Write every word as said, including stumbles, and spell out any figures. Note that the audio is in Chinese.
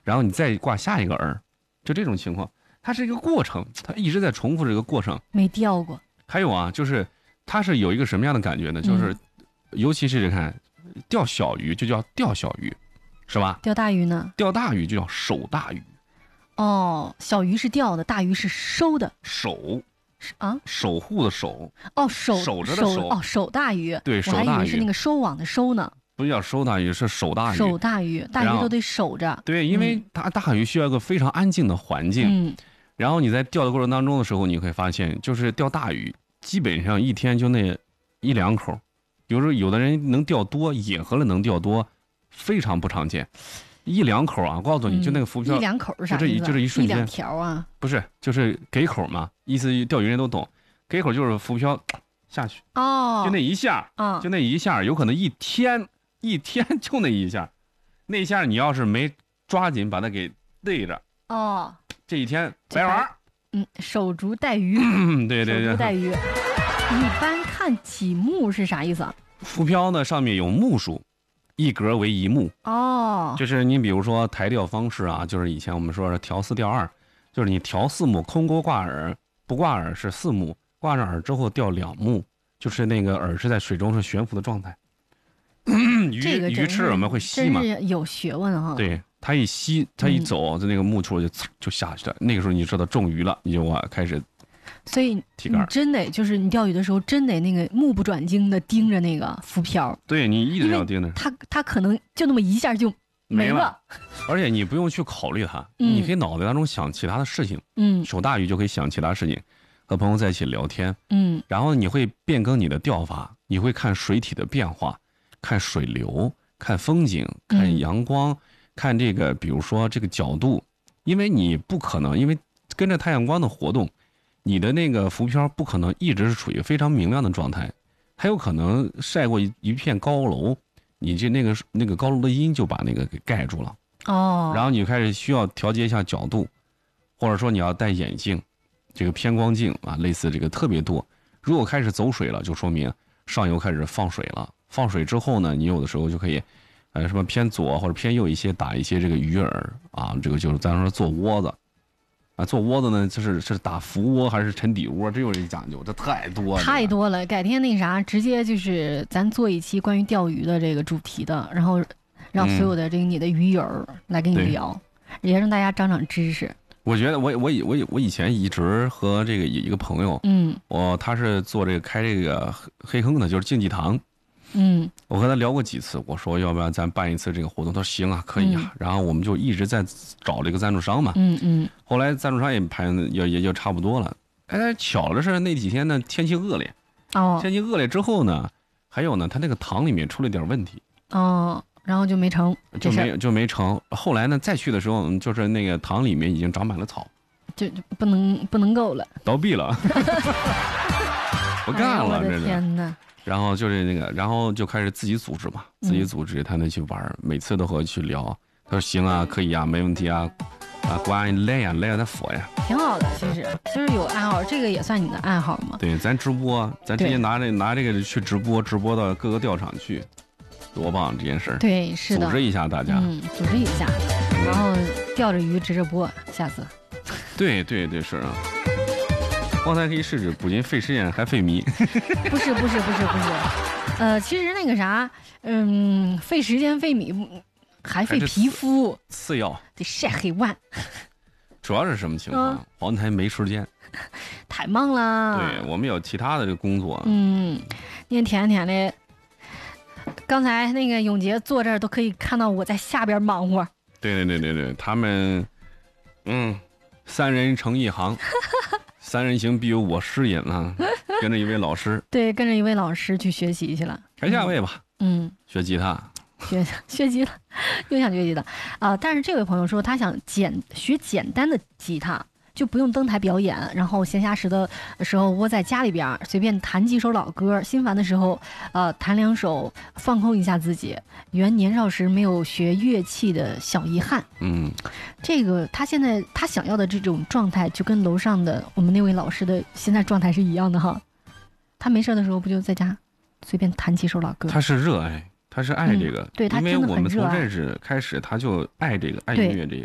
然后你再挂下一个饵，就这种情况，它是一个过程，它一直在重复这个过程。 没钓过。 还有啊，就是它是有一个什么样的感觉呢？就是、嗯、尤其是看钓小鱼就叫钓小鱼，是吧？ 钓大鱼呢？ 钓大鱼就叫守大鱼。 哦，小鱼是钓的，大鱼是收的。 守啊， 守护的守。 哦，守守着的守。 哦，守大鱼。 对，守大鱼。 我还以为是那个收网的收呢。 不叫收大鱼，是守大鱼。 守大鱼，大鱼都得守着。 对，因为大大鱼需要一个非常安静的环境。 嗯。 然后你在钓的过程当中的时候，你会发现，就是钓大鱼，基本上一天就那一两口，有时候有的人能钓多，野河了能钓多，非常不常见。一两口啊，我告诉你，就那个浮漂、 嗯、一两口是啥意思？就这，就这一瞬间。 一两条啊？ 不是，就是给口嘛，意思钓鱼人都懂，给口就是浮漂下去。 哦。 就那一下， 哦、 就那一下，有可能一天一天就那一下，那一下你要是没抓紧把它给逮着， 哦。 这一天白玩。 嗯，守株待鱼。 嗯，对对对， 守株待鱼。一般看几目是啥意思啊？ 浮漂呢上面有目数，一格为一目。 哦， 就是你比如说台钓方式啊，就是以前我们说的调四钓二，就是你调四目，空钩挂饵，不挂饵是四目，挂上饵之后钓两目，就是那个饵是在水中是悬浮的状态。鱼这个鱼翅我们会吸嘛？ 真是有学问哈。 对。它一吸，它一走，就、嗯、那个目处就就下去了。那个时候你知道中鱼了，你就啊开始。 所以你真得就是你钓鱼的时候，真得那个目不转睛的盯着那个浮漂。 对，你一直要盯着。 它它可能就那么一下就没了。 没了而且你不用去考虑它， 嗯、 你可以脑袋当中想其他的事情。 嗯。 守大鱼就可以想其他事情，和朋友在一起聊天。 嗯。 然后你会变更你的钓法，你会看水体的变化，看水流，看风景，看阳光。嗯，看这个，比如说这个角度，因为你不可能，因为跟着太阳光的活动，你的那个浮漂不可能一直是处于非常明亮的状态，它有可能晒过一一片高楼，你这那个那个高楼的阴就把那个给盖住了。 哦。 然后你开始需要调节一下角度，或者说你要戴眼镜，这个偏光镜啊，类似这个特别多。如果开始走水了，就说明上游开始放水了。放水之后呢，你有的时候就可以。呃，什么偏左或者偏右一些，打一些这个鱼饵啊，这个就是咱说做窝子，啊，做窝子呢，就是是打浮窝还是沉底窝，这有一讲究，这太多了， 太多了。改天那啥，直接就是咱做一期关于钓鱼的这个主题的，然后让所有的这个你的鱼友来跟你聊，嗯、也让大家长长知识。 我觉得我我以我以我以前一直和这个一个朋友， 嗯， 我他是做这个开这个黑坑的，就是竞技堂。 嗯， 我和他聊过几次，我说要不然咱办一次这个活动，他说行啊，可以啊。嗯、然后我们就一直在找这个赞助商嘛。 嗯嗯。 后来赞助商也排也也就差不多了。哎，巧的是那几天呢天气恶劣。 哦。 天气恶劣之后呢，还有呢，他那个塘里面出了点问题。 哦，然后就没成。 就没就没成。后来呢，再去的时候，就是那个塘里面已经长满了草， 就就不能不能够了， 倒闭了。不干了， 这是。天哪！ 然后就是那个，然后就开始自己组织嘛，自己组织，他那去玩，嗯、每次都和我去聊。他说行啊，可以啊，没问题啊，啊，关来呀，来呀，他佛呀， 挺好的，其实就是有爱好，这个也算你的爱好嘛。 对，咱直播，咱直接拿这拿这个去直播，直播到各个钓场去，多棒这件事儿。 对，是的， 组织一下大家， 嗯，组织一下，然后钓着鱼直着播，下次。 对对对，是啊。方才可以试试，不仅费时间还费米。 不是不是不是不是，呃，其实那个啥，嗯，费时间费米，还费皮肤， 次要得晒黑腕。 主要是什么情况？嗯、黄台没时间， 太忙了。 对，我们有其他的这个工作。 嗯，一天天的，刚才那个永杰坐这儿都可以看到我在下边忙活。 对对对对对，他们，嗯，三人成一行。三人行必有我师引啊，跟着一位老师， 对，跟着一位老师去学习去了。 看下位吧， 嗯， 学吉他， 学学吉他，又想学吉他啊、呃！但是这位朋友说他想简学简单的吉他，就不用登台表演，然后闲暇时的时候窝在家里边随便弹几首老歌，心烦的时候呃弹两首，放空一下自己，圆年少时没有学乐器的小遗憾。 嗯， 这个他现在他想要的这种状态，就跟楼上的我们那位老师的现在状态是一样的哈。他没事的时候不就在家随便弹几首老歌？ 他是热爱，他是爱这个， 嗯、对他因为我们从真的很热爱。 认识开始，他就爱这个，爱音乐这个。